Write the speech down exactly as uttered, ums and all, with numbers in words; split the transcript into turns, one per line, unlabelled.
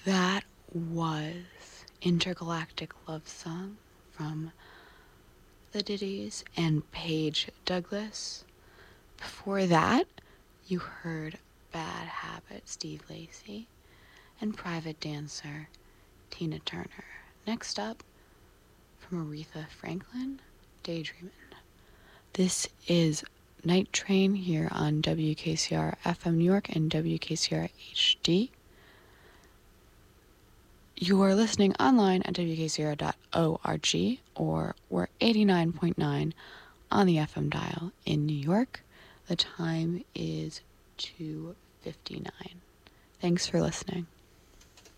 That was Intergalactic Love Song from the Ditties and Paige Douglas. Before that, you heard Bad Habit, Steve Lacy, and Private Dancer, Tina Turner. Next up, from Aretha Franklin, Daydreamin'. This is Night Train here on W K C R F M New York and W K C R H D. You are listening online at W K C R dot org, or we're eighty-nine point nine on the F M dial in New York. The time is two fifty-nine. Thanks for listening.